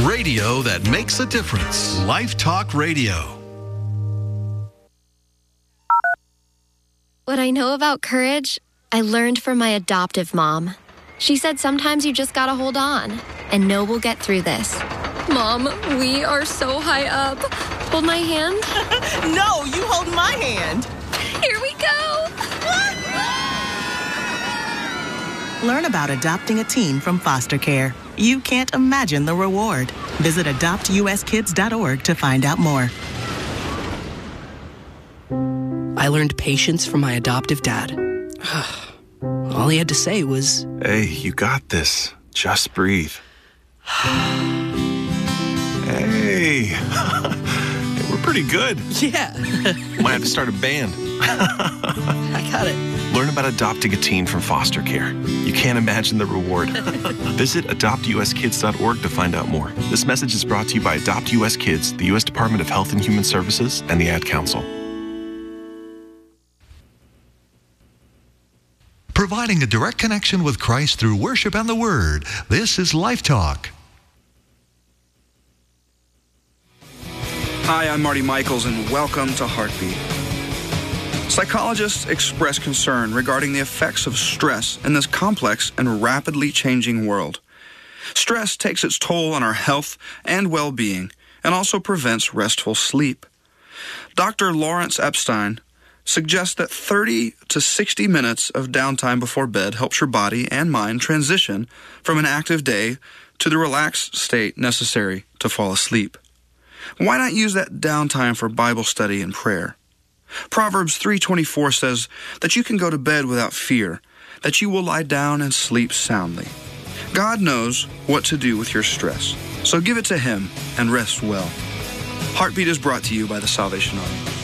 Radio that makes a difference. Life Talk Radio. What I know about courage, I learned from my adoptive mom. She said sometimes you just gotta hold on and know we'll get through this. Mom, we are so high up. Hold my hand. No, you hold my hand. Here we go. Learn about adopting a teen from foster care. You can't imagine the reward. Visit adoptuskids.org to find out more. I learned patience from my adoptive dad. All he had to say was, "Hey, you got this. Just breathe." Hey, we're pretty good. yeah. Might have to start a band. I got it. Learn about adopting a teen from foster care. You can't imagine the reward. Visit adoptuskids.org to find out more. This message is brought to you by Adopt US Kids, the U.S. Department of Health and Human Services, and the Ad Council. Providing a direct connection with Christ through worship and the Word. This is Life Talk. Hi, I'm Marty Michaels, and welcome to Heartbeat. Psychologists express concern regarding the effects of stress in this complex and rapidly changing world. Stress takes its toll on our health and well-being and also prevents restful sleep. Dr. Lawrence Epstein suggests that 30 to 60 minutes of downtime before bed helps your body and mind transition from an active day to the relaxed state necessary to fall asleep. Why not use that downtime for Bible study and prayer? Proverbs 3:24 says that you can go to bed without fear, that you will lie down and sleep soundly. God knows what to do with your stress, so give it to Him and rest well. Heartbeat is brought to you by the Salvation Army.